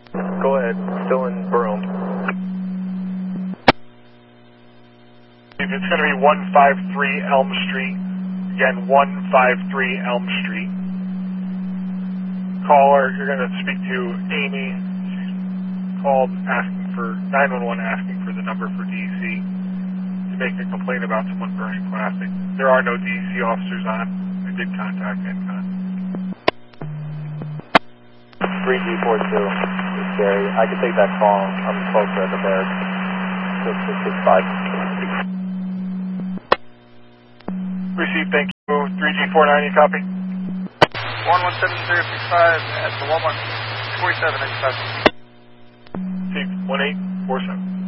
Go ahead, still in Broome. It's going to be 153 Elm Street. Again, 153 Elm Street. Caller, you're going to speak to Amy. She's called asking for 911, asking for the number for DEC to make a complaint about someone burning plastic. There are no DEC officers on. I did contact NCON. 3G42, it's Gary. I can take that call. I'm closer at the barracks. 6665. Received, thank you. 3G49, you copy? 117065 at the Walmart 47 95. Received, 1847.